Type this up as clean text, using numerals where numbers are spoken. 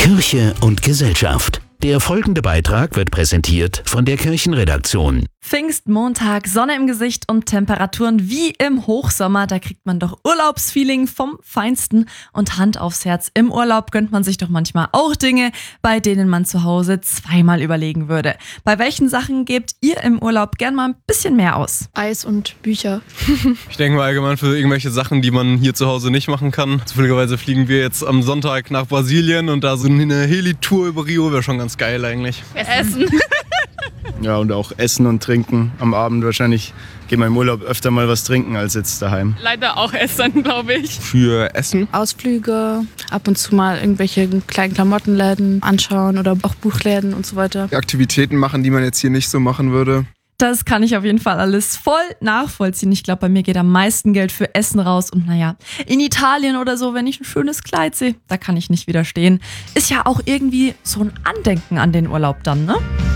Kirche und Gesellschaft. Der folgende Beitrag wird präsentiert von der Kirchenredaktion. Pfingstmontag, Sonne im Gesicht und Temperaturen wie im Hochsommer. Da kriegt man doch Urlaubsfeeling vom Feinsten. Und Hand aufs Herz, im Urlaub gönnt man sich doch manchmal auch Dinge, bei denen man zu Hause zweimal überlegen würde. Bei welchen Sachen gebt ihr im Urlaub gern mal ein bisschen mehr aus? Eis und Bücher. Ich denke mal allgemein für irgendwelche Sachen, die man hier zu Hause nicht machen kann. Zufälligerweise fliegen wir jetzt am Sonntag nach Brasilien und da so eine Heli-Tour über Rio wäre schon ganz geil eigentlich. Essen. Ja, und auch Essen und Trinken am Abend. Wahrscheinlich gehen wir im Urlaub öfter mal was trinken als jetzt daheim. Leider auch Essen, glaube ich. Für Essen? Ausflüge, ab und zu mal irgendwelche kleinen Klamottenläden anschauen oder auch Buchläden und so weiter. Aktivitäten machen, die man jetzt hier nicht so machen würde. Das kann ich auf jeden Fall alles voll nachvollziehen. Ich glaube, bei mir geht am meisten Geld für Essen raus. Und naja, in Italien oder so, wenn ich ein schönes Kleid sehe, da kann ich nicht widerstehen. Ist ja auch irgendwie so ein Andenken an den Urlaub dann, ne?